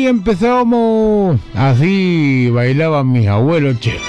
empezamos, así bailaban mis abuelos, che.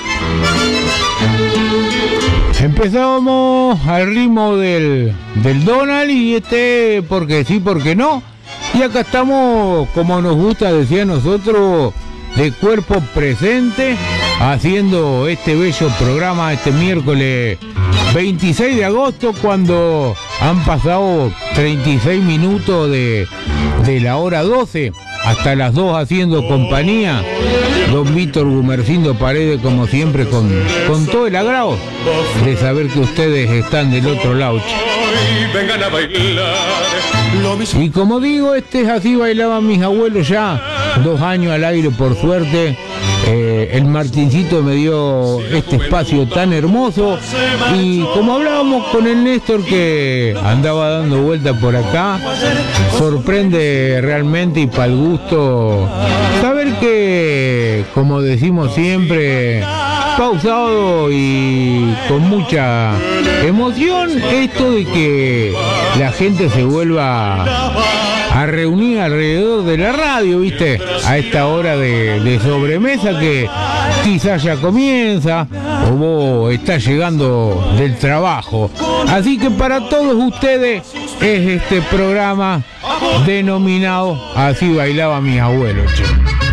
Empezábamos al ritmo del Donald y porque sí, porque no. Y acá estamos, como nos gusta decir a nosotros, de cuerpo presente, haciendo este bello programa este miércoles 26 de agosto, cuando han pasado 36 minutos de la hora 12 hasta las 2 haciendo compañía. Don Víctor Gumercindo Paredes, como siempre, con todo el agrado de saber que ustedes están del otro lado. Vengan a bailar. Y como digo, es así bailaban mis abuelos ya, 2 años al aire por suerte. El Martincito me dio este espacio tan hermoso y como hablábamos con el Néstor que andaba dando vuelta por acá, sorprende realmente y para el gusto saber que, como decimos siempre, pausado y con mucha emoción, esto de que la gente se vuelva a reunir alrededor de la radio, ¿viste? A esta hora de sobremesa que quizás ya comienza o vos estás llegando del trabajo. Así que para todos ustedes es este programa denominado Así bailaban mis abuelos, che.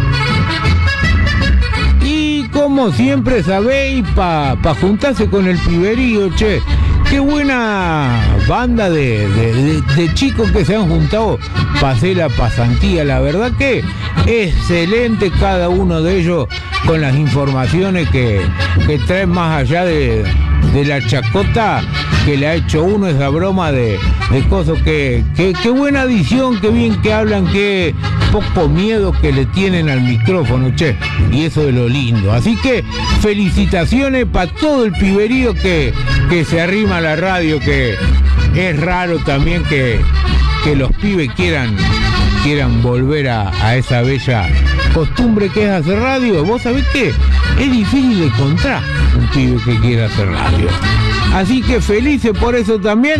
Y como siempre sabéis, pa juntarse con el piberío, che. Qué buena banda de chicos que se han juntado para hacer la pasantía. La verdad que excelente cada uno de ellos con las informaciones que traen más allá de la chacota que le ha hecho uno, esa broma de cosas que buena edición, qué bien que hablan, qué poco miedo que le tienen al micrófono, che, y eso de lo lindo. Así que felicitaciones para todo el piberío que se arrima a la radio, que es raro también que los pibes quieran volver a esa bella costumbre que es hacer radio. Vos sabés que es difícil de encontrar un pibe que quiera hacer radio. Así que felices por eso también.